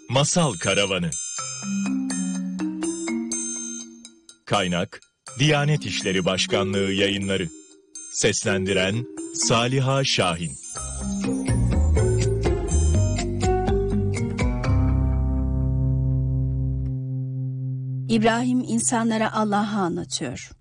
Masal Karavanı. Kaynak: Diyanet İşleri Başkanlığı Yayınları. Seslendiren Saliha Şahin. İbrahim insanlara Allah'ı anlatıyor.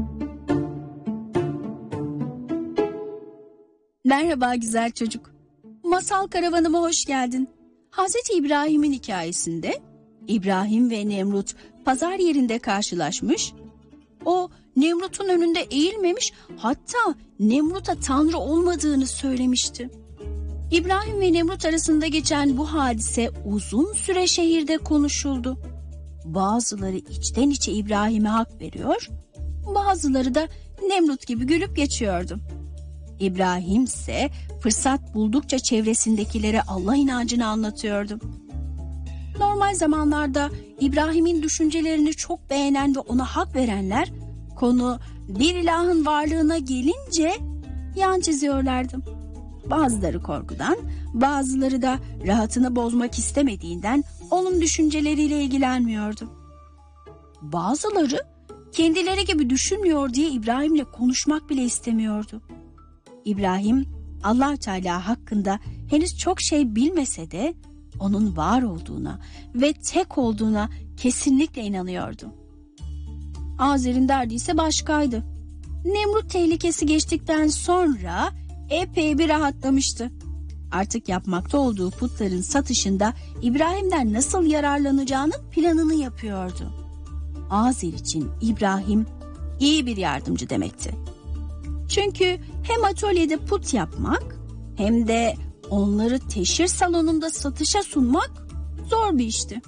Merhaba güzel çocuk. Masal karavanıma hoş geldin. Hazreti İbrahim'in hikayesinde İbrahim ve Nemrut pazar yerinde karşılaşmış. O Nemrut'un önünde eğilmemiş, hatta Nemrut'a Tanrı olmadığını söylemişti. İbrahim ve Nemrut arasında geçen bu hadise uzun süre şehirde konuşuldu. Bazıları içten içe İbrahim'e hak veriyor, bazıları da Nemrut gibi gülüp geçiyordu. İbrahim ise fırsat buldukça çevresindekilere Allah inancını anlatıyordu. Normal zamanlarda İbrahim'in düşüncelerini çok beğenen ve ona hak verenler, konu bir ilahın varlığına gelince yan çiziyorlardı. Bazıları korkudan, bazıları da rahatını bozmak istemediğinden onun düşünceleriyle ilgilenmiyordu. Bazıları kendileri gibi düşünmüyor diye İbrahim'le konuşmak bile istemiyordu. İbrahim, Allah Teala hakkında henüz çok şey bilmese de onun var olduğuna ve tek olduğuna kesinlikle inanıyordu. Azer'in derdi ise başkaydı. Nemrut tehlikesi geçtikten sonra epey bir rahatlamıştı. Artık yapmakta olduğu putların satışında İbrahim'den nasıl yararlanacağının planını yapıyordu. Azer için İbrahim iyi bir yardımcı demekti. Çünkü hem atölyede put yapmak hem de onları teşhir salonunda satışa sunmak zor bir işti.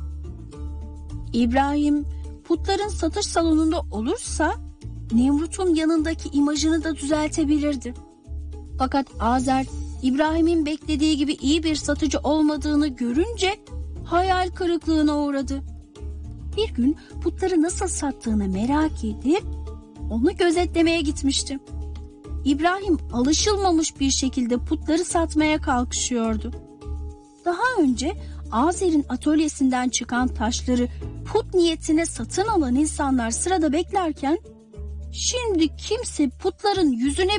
İbrahim putların satış salonunda olursa Nemrut'un yanındaki imajını da düzeltebilirdi. Fakat Azer İbrahim'in beklediği gibi iyi bir satıcı olmadığını görünce hayal kırıklığına uğradı. Bir gün putları nasıl sattığını merak edip onu gözetlemeye gitmişti. İbrahim alışılmamış bir şekilde putları satmaya kalkışıyordu. Daha önce Azer'in atölyesinden çıkan taşları put niyetine satın alan insanlar sırada beklerken, şimdi kimse putların yüzüne